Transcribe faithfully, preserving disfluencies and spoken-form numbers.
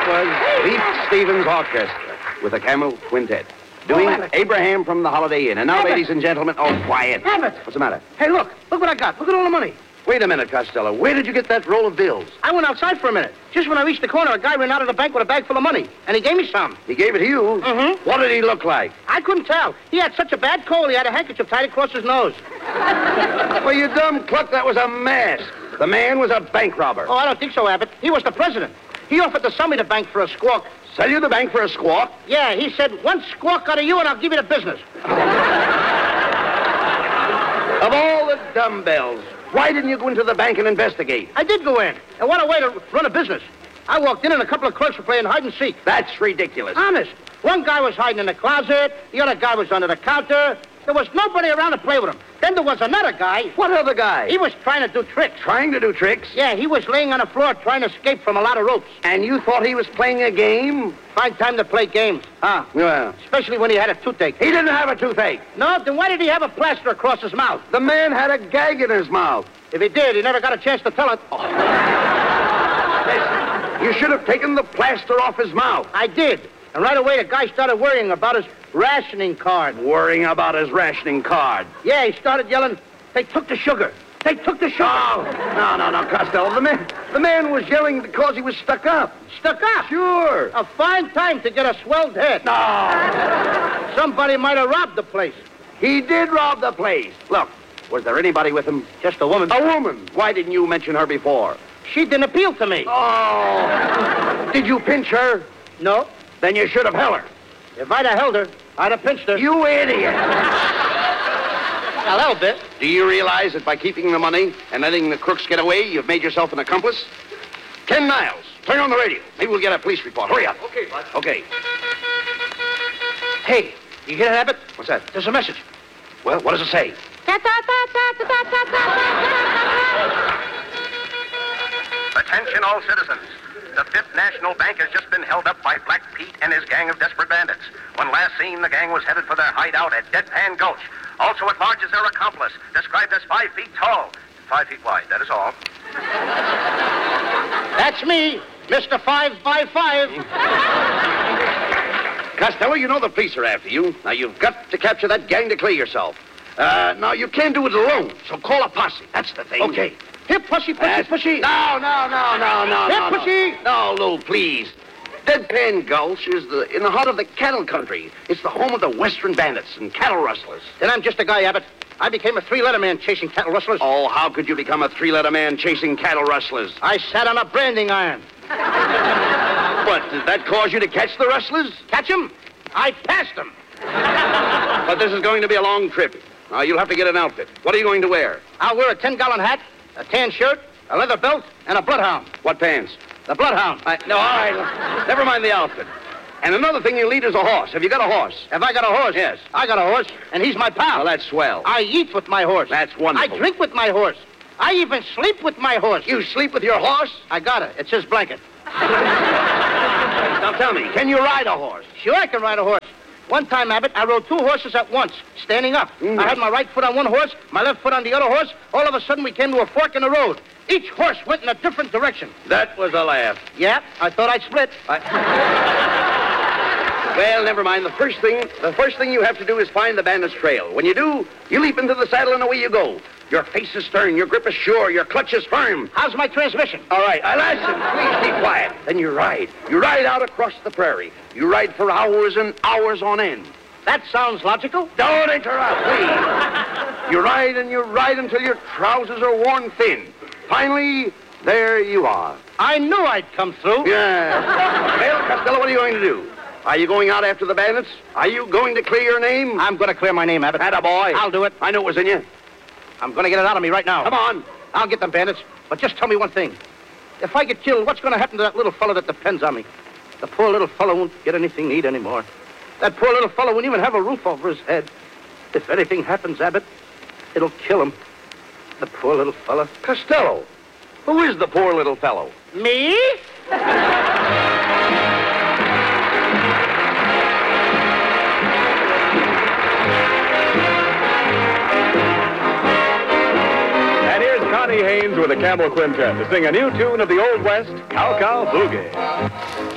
was Beef Stevens Orchestra with the Camel Quintet. Doing Oh, Abraham from the Holiday Inn. And now, Abbott. ladies and gentlemen, oh, quiet. Abbott. What's the matter? Hey, look. Look what I got. Look at all the money. Wait a minute, Costello. Where did you get that roll of bills? I went outside for a minute. Just when I reached the corner, a guy ran out of the bank with a bag full of money. And he gave me some. He gave it to you? Mm-hmm. What did he look like? I couldn't tell. He had such a bad cold, he had a handkerchief tied across his nose. Well, you dumb cluck, that was a mask. The man was a bank robber. Oh, I don't think so, Abbott. He was the president. He offered to sell me the bank for a squawk. Sell you the bank for a squawk? Yeah, he said, one squawk out of you and I'll give you the business. Of all the dumbbells, why didn't you go into the bank and investigate? I did go in. And what a way to run a business. I walked in and a couple of clerks were playing hide and seek. That's ridiculous. Honest. One guy was hiding in the closet. The other guy was under the counter. There was nobody around to play with him. Then there was another guy. What other guy? He was trying to do tricks. Trying to do tricks? Yeah, he was laying on the floor trying to escape from a lot of ropes. And you thought he was playing a game? Fine time to play games. Huh? Well, Especially when he had a toothache. he didn't have a toothache. No, then why did he have a plaster across his mouth? The man had a gag in his mouth. If he did, he never got a chance to tell it. Listen, you should have taken the plaster off his mouth. I did. And right away, the guy started worrying about his rationing card. Worrying about his rationing card. Yeah, he started yelling, they took the sugar. They took the sugar. Oh, no, no, no, Costello. The man, the man was yelling because he was stuck up. Stuck up. Sure. A fine time to get a swelled head. No. Somebody might have robbed the place. He did rob the place. Look, was there anybody with him? Just a woman. A woman. Why didn't you mention her before? She didn't appeal to me. Oh. Did you pinch her? No. Then you should have held her. If I'd have held her, I'd have pinched her. You idiot. A little bit. Do you realize that by keeping the money and letting the crooks get away, you've made yourself an accomplice? Ken Niles, turn on the radio. Maybe we'll get a police report. Hurry up. Okay, Bud. Okay. Hey, you hear that, Abbott? What's that? There's a message. Well, what does it say? Attention all citizens. The Fifth National Bank has just been held up by Black Pete and his gang of desperate bandits. When last seen, the gang was headed for their hideout at Deadpan Gulch. Also at large is their accomplice, described as five feet tall, five feet wide, that is all. That's me, Mister five five five. Costello, you know the police are after you. Now, you've got to capture that gang to clear yourself. Uh, now, you can't do it alone, so call a posse. That's the thing. Okay. Here, pushy, pushy, That's- pushy. No, no, no, no, no, Here, no, no. pushy. No, Lou, please. Deadpan Gulch is the in the heart of the cattle country. It's the home of the Western bandits and cattle rustlers. Then I'm just a guy, Abbott. I became a three-letter man chasing cattle rustlers. Oh, how could you become a three-letter man chasing cattle rustlers? I sat on a branding iron. What, did that cause you to catch the rustlers? Catch him? I passed him. But this is going to be a long trip. Now, you'll have to get an outfit. What are you going to wear? I'll wear a ten-gallon hat, a tan shirt, a leather belt, and a bloodhound. What pants? The bloodhound. I, no, all right. Never mind the outfit. And another thing you need is a horse. Have you got a horse? Have I got a horse? Yes. I got a horse, and he's my pal. Well, that's swell. I eat with my horse. That's wonderful. I drink with my horse. I even sleep with my horse. You sleep with your horse? I got it. It's his blanket. Now tell me, can you ride a horse? Sure, I can ride a horse. One time, Abbott, I rode two horses at once, standing up. Mm. I had my right foot on one horse, my left foot on the other horse. All of a sudden, we came to a fork in the road. Each horse went in a different direction. That was a laugh. Yeah, I thought I'd split. I... Well, never mind. The first thing, the first thing you have to do is find the bandit's trail. When you do, you leap into the saddle and away you go. Your face is stern, your grip is sure, your clutch is firm. How's my transmission? All right, I listen. Please be quiet. Then you ride. You ride out across the prairie. You ride for hours and hours on end. That sounds logical. Don't interrupt, please. You ride and you ride until your trousers are worn thin. Finally, there you are. I knew I'd come through. Yeah. Well, Costello, what are you going to do? Are you going out after the bandits? Are you going to clear your name? I'm going to clear my name, Abbott. Attaboy. I'll do it. I knew it was in you. I'm going to get it out of me right now. Come on. I'll get them bandits. But just tell me one thing. If I get killed, what's going to happen to that little fellow that depends on me? The poor little fellow won't get anything to eat anymore. That poor little fellow won't even have a roof over his head. If anything happens, Abbott, it'll kill him. The poor little fellow. Costello, who is the poor little fellow? Me? And here's Connie Haynes with the Campbell Quintet to sing a new tune of the Old West, Cow Cow Boogie.